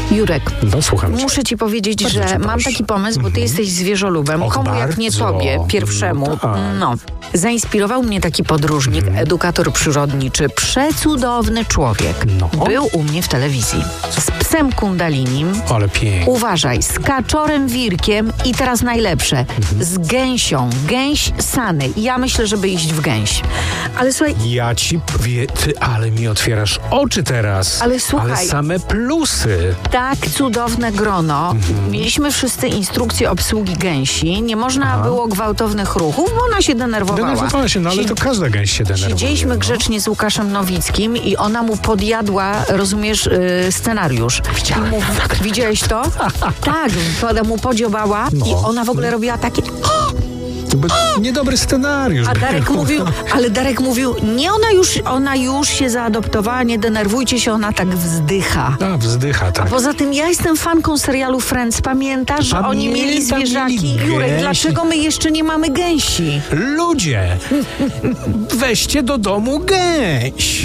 Jurek, No, słucham cię. muszę ci powiedzieć, Bardzo cię że mam proszę. taki pomysł, bo ty jesteś zwierzolubem. Och, Komu jak nie bardzo. tobie, pierwszemu. No tak. No. Zainspirował mnie taki podróżnik, edukator przyrodniczy, przecudowny człowiek. No. Był u mnie w telewizji. Z psem kundalinim. Ale pięknie. Uważaj, z kaczorem wirkiem i teraz najlepsze, z gęsią. Gęś Sany. Ja myślę, żeby iść w gęś. Ale słuchaj, Ja ci powiem, ty, ale mi otwierasz oczy teraz. Ale słuchaj. Ale same plusy. tak cudowne grono. Mieliśmy wszyscy instrukcję obsługi gęsi. Nie można było gwałtownych ruchów, bo ona się denerwowała. Denerwowała się, no ale to każda gęś się denerwuje. Siedzieliśmy no. grzecznie z Łukaszem Nowickim i ona mu podjadła, rozumiesz, scenariusz. Widziałem. Widziałeś to? Tak, ona mu podziobała No. i ona w ogóle robiła takie... To był niedobry scenariusz. A Darek mówił, nie, ona już się zaadoptowała, nie denerwujcie się, ona tak wzdycha. A, wzdycha, tak. Poza tym ja jestem fanką serialu Friends. Pamiętasz, że oni mieli Pamiętam, zwierzaki? mieli Jurek, gęsi. dlaczego my jeszcze nie mamy gęsi? Ludzie, weźcie do domu gęś.